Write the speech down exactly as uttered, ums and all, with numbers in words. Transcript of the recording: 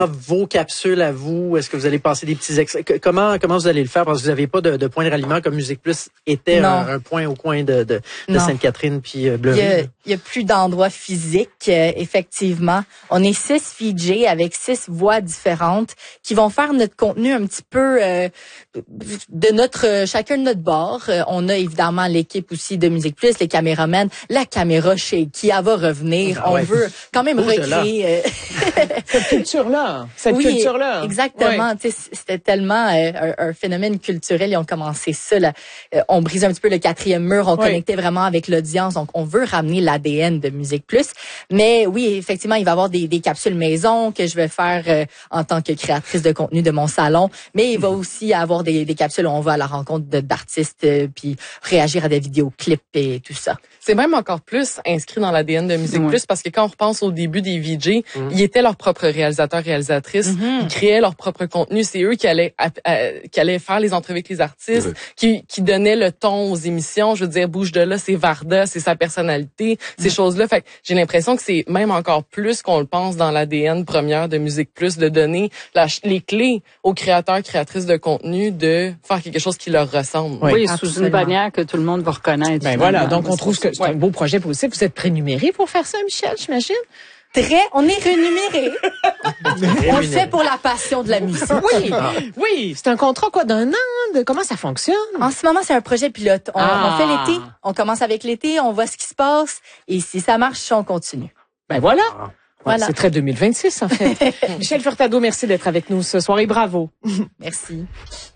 vos capsules à vous? Est-ce que vous allez passer des petits ex... Comment comment vous allez le faire? Parce que vous n'avez pas de, de point de ralliement comme Musique Plus était un, un point au coin de, de, de Sainte-Catherine puis euh, Bleury. Il y a, il y a plus d'endroits physiques, euh, effectivement. On est six V J avec six voix différentes qui vont faire notre contenu un petit peu euh, de notre euh, chacun de notre bord. Euh, on a évidemment l'équipe aussi de Musique Plus, les caméramans, la caméra chez qui elle va revenir. Ah, on ouais. veut quand même recréer euh... cette culture-là. Cette oui, culture-là. Exactement. Oui. C'était tellement euh, un, un phénomène culturel. Ils ont commencé ça. Là. Euh, on brisait un petit peu le quatrième mur. On oui. connectait vraiment avec l'audience. Donc, on veut ramener l'A D N de Musique Plus. Mais oui, effectivement, il va y avoir des, des capsules maison que je vais faire euh, en tant que créatrice de contenu de mon salon. Mais il va aussi avoir des, des capsules où on va à la rencontre d'artistes euh, puis réagir à des vidéoclips et tout ça. C'est même encore plus inscrit dans l'A D N de Musique oui. Plus parce que quand on repense au début des V J, mmh. ils étaient leurs propres réalisateurs, réalisatrices. Mmh. Ils créaient leur propre contenu. C'est eux qui allaient à, à, qui allaient faire les entrevues avec les artistes, mmh. qui, qui donnaient le ton aux émissions. Je veux dire, bouge de là, c'est Varda, c'est sa personnalité, mmh. ces choses-là. Fait que j'ai l'impression que c'est même encore plus qu'on le pense dans l'A D N première de Musique Plus, de donner la, les clés aux créateurs, créatrices de contenu de faire quelque chose qui leur ressemble. Oui, oui sous une bannière que tout le monde va reconnaître. Ben voilà, donc on trouve que c'est ouais. un beau projet positif. Vous êtes rémunéré pour faire ça, Michel, j'imagine? Très, on est rémunéré. On le fait pour la passion de la musique. Oui, oui. C'est un contrat quoi d'un an? De, comment ça fonctionne? En ce moment, c'est un projet pilote. On, ah. on fait l'été. On commence avec l'été, on voit ce qui se passe. Et si ça marche, on continue. Ben voilà. Ah. Voilà. C'est très deux mille vingt-six, en fait. Michel Furtado, merci d'être avec nous ce soir et bravo. Merci.